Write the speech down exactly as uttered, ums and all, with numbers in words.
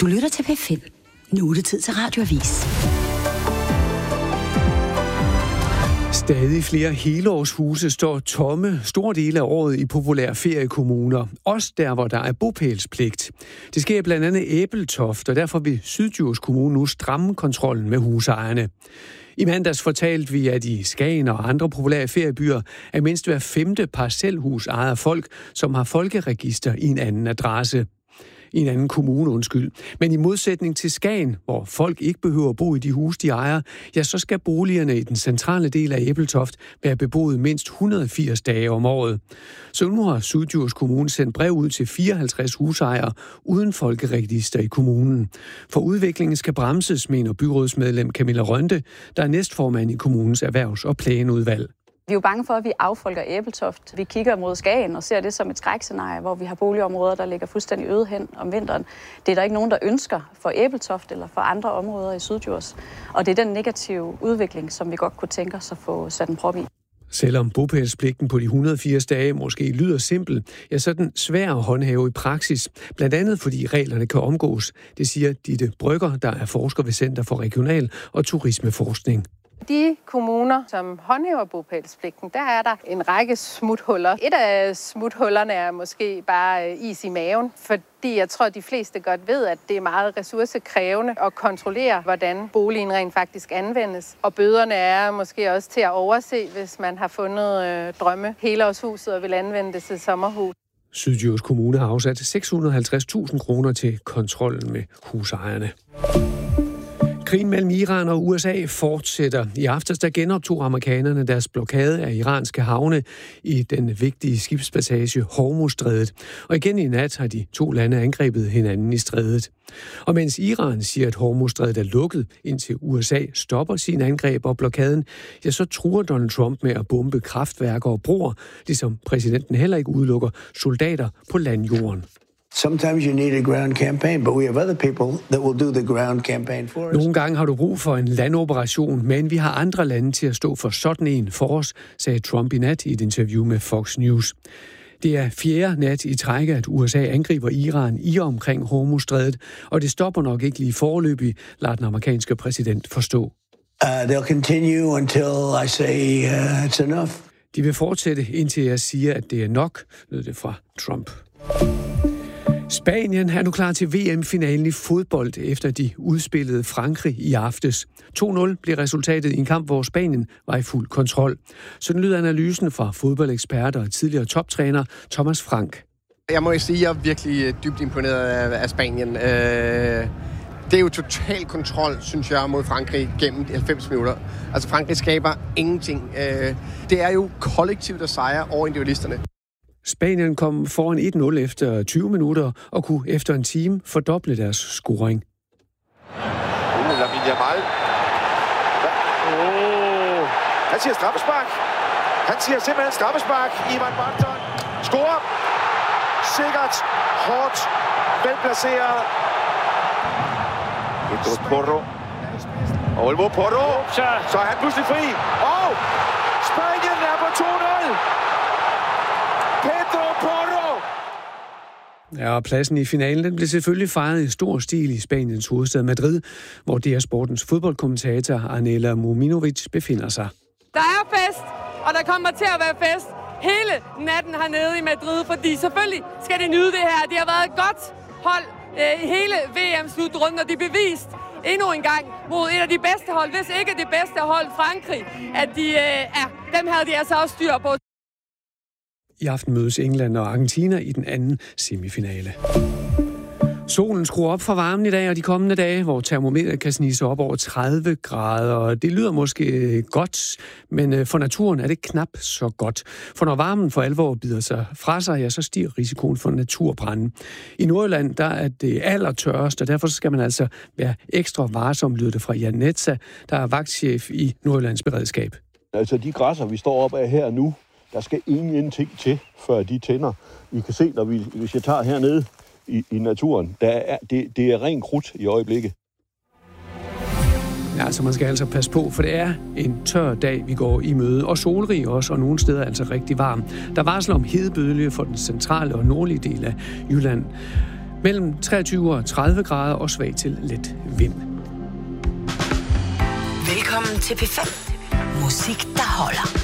Du lytter til P fem. Nu er det tid til Radioavis. Stadig flere helårshuse står tomme store dele af året i populære feriekommuner. Også der, hvor der er bopælspligt. Det sker blandt andet Ebeltoft, og derfor vil Syddjurs Kommune nu stramme kontrollen med husejerne. I mandags fortalte vi, at i Skagen og andre populære feriebyer er mindst hver femte parcelhus ejet af folk, som har folkeregister i en anden adresse. I en anden kommune, undskyld. Men i modsætning til Skagen, hvor folk ikke behøver at bo i de huse, de ejer, ja, så skal boligerne i den centrale del af Ebeltoft være beboet mindst et hundrede og firs dage om året. Så nu har Syddjurs Kommune sendt brev ud til fireoghalvtreds husejere uden folkeregister i kommunen. For udviklingen skal bremses, mener byrådsmedlem Camilla Rønde, der er næstformand i kommunens erhvervs- og planudvalg. Vi er jo bange for, at vi affolker Ebeltoft. Vi kigger mod Skagen og ser det som et skrækscenarie, hvor vi har boligområder, der ligger fuldstændig øde hen om vinteren. Det er der ikke nogen, der ønsker for Ebeltoft eller for andre områder i Syddjurs. Og det er den negative udvikling, som vi godt kunne tænke os at få sat en prop i. Selvom bopælspligten på de et hundrede og firs dage måske lyder simpel, ja, så er den svær at håndhæve i praksis. Blandt andet fordi reglerne kan omgås. Det siger Ditte Brygger, der er forsker ved Center for Regional- og Turismeforskning. De kommuner, som håndhæver bopælspligten, der er der en række smuthuller. Et af smuthullerne er måske bare is i maven, fordi jeg tror, at de fleste godt ved, at det er meget ressourcekrævende at kontrollere, hvordan boligen rent faktisk anvendes. Og bøderne er måske også til at overse, hvis man har fundet øh, drømme helårshuset og vil anvende det til sommerhus. Syddjurs Kommune har afsat seks hundrede og halvtreds tusind kroner til kontrollen med husejerne. Krigen mellem Iran og U S A fortsætter. I aftes der genoptog amerikanerne deres blokade af iranske havne i den vigtige skibspassage Hormuzstrædet. Og igen i nat har de to lande angrebet hinanden i strædet. Og mens Iran siger, at Hormuzstrædet er lukket, indtil U S A stopper sine angreb og blokaden, ja, så truer Donald Trump med at bombe kraftværker og broer, ligesom præsidenten heller ikke udelukker soldater på landjorden. Sometimes you need a ground campaign, but we have other people that will do the ground campaign for us. Nogle gange har du brug for en landoperation, men vi har andre lande til at stå for sådan en for os, sagde Trump i nat i et interview med Fox News. Det er fjerde nat i træk, at U S A angriber Iran i og omkring Hormuzstrædet, og det stopper nok ikke lige foreløbig, lader den amerikanske præsident forstå. Uh, they'll continue until I say uh, it's enough. De vil fortsætte, indtil jeg siger, at det er nok, lød det fra Trump. Spanien er nu klar til V M-finalen i fodbold, efter de udspillede Frankrig i aftes. to nul blev resultatet i en kamp, hvor Spanien var i fuld kontrol. Sådan lyder analysen fra fodboldeksperter og tidligere toptræner Thomas Frank. Jeg må sige, at jeg er virkelig dybt imponeret af Spanien. Det er jo total kontrol, synes jeg, mod Frankrig gennem de halvfems minutter. Altså Frankrig skaber ingenting. Det er jo kollektivt at sejre over individualisterne. Spanien kom foran et nul efter tyve minutter og kunne efter en time fordoble deres scoring. Uh, Lamine Yamal. Oh. Han siger straffespark. Han siger simpelthen straffespark. Ivan Barton scorer. Sikkert. Hårdt. Velplaceret. Pedro Porro. Olmo Porro. Så er han pludselig fri. Og Spanien er på to nul. Pedro Porro! Ja, og pladsen i finalen den blev selvfølgelig fejret i stor stil i Spaniens hovedstad Madrid, hvor D R Sportens fodboldkommentator Anela Muminovic befinder sig. Der er fest, og der kommer til at være fest hele natten hernede i Madrid, fordi selvfølgelig skal de nyde det her. Det har været et godt hold øh, i hele V M-slutrunden, og de bevist endnu en gang mod et af de bedste hold, hvis ikke det bedste hold, Frankrig, at de, øh, er, dem havde de altså også styr på. I aften mødes England og Argentina i den anden semifinale. Solen skruer op for varmen i dag og de kommende dage, hvor termometeret kan snige sig op over tredive grader. Det lyder måske godt, men for naturen er det knap så godt. For når varmen for alvor bider sig fra sig, ja, så stiger risikoen for naturbrænde. I Nordjylland der er det allertørrest, og derfor skal man altså være ekstra varsom, lyder det fra Jan Netza, der er vagtchef i Nordjyllands Beredskab. Altså de græsser, vi står op af her nu, der skal ingenting til, før de tænder. I kan se, når vi, hvis jeg tager hernede i, i naturen, der er, det, det er ren krudt i øjeblikket. Ja, så man skal altså passe på, for det er en tør dag, vi går i møde, og solrig også, og nogle steder altså rigtig varm. Der varsler om hedebølge for den centrale og nordlige del af Jylland. Mellem treogtyve og tredive grader og svag til let vind. Velkommen til P fem. Musik, der holder.